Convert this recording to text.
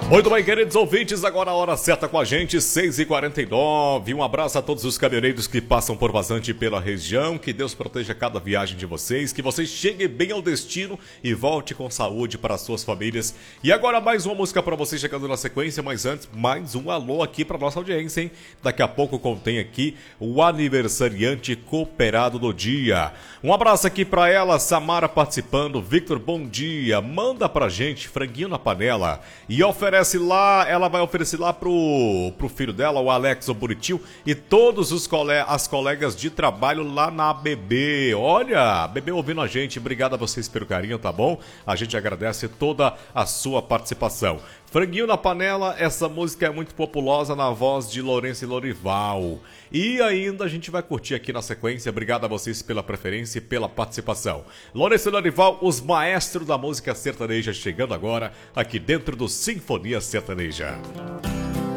Muito bem, queridos ouvintes, agora a hora certa com a gente, 6h49. Um abraço a todos os caminhoneiros que passam por Vazante e pela região. Que Deus proteja cada viagem de vocês, que vocês cheguem bem ao destino e volte com saúde para as suas famílias. E agora mais uma música para vocês chegando na sequência, mas antes, mais um alô aqui para nossa audiência, hein? Daqui a pouco contém aqui o aniversariante cooperado do dia. Um abraço aqui para ela, Samara participando. Victor, bom dia. Manda pra gente franguinho na panela e oferece lá, ela vai oferecer lá pro filho dela, o Alex, o Buritil, e todos as colegas de trabalho lá na ABB. Olha, ABB ouvindo a gente, obrigado a vocês pelo carinho, tá bom? A gente agradece toda a sua participação. Franguinho na Panela, essa música é muito populosa na voz de Lourenço e Lorival. E ainda a gente vai curtir aqui na sequência, obrigado a vocês pela preferência e pela participação. Lourenço e Lorival, os maestros da música sertaneja, chegando agora aqui dentro do Sinfonia Sertaneja.